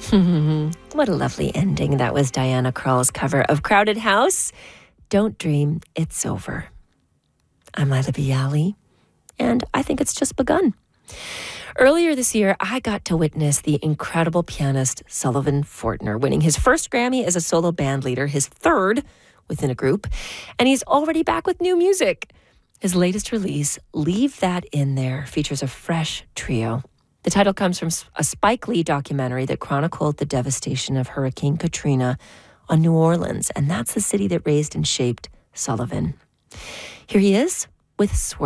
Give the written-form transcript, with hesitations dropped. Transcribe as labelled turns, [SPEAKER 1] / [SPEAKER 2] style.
[SPEAKER 1] What a lovely ending. That was Diana Krall's cover of Crowded House. Don't dream it's over. I'm Lila Bialy, and I think it's just begun. Earlier this year, I got to witness the incredible pianist Sullivan Fortner winning his first Grammy as a solo band leader, his third within a group, and he's already back with new music. His latest release, Leave That In There, features a fresh trio. The title comes from a Spike Lee documentary that chronicled the devastation of Hurricane Katrina on New Orleans, and that's the city that raised and shaped Sullivan. Here he is with Swirl.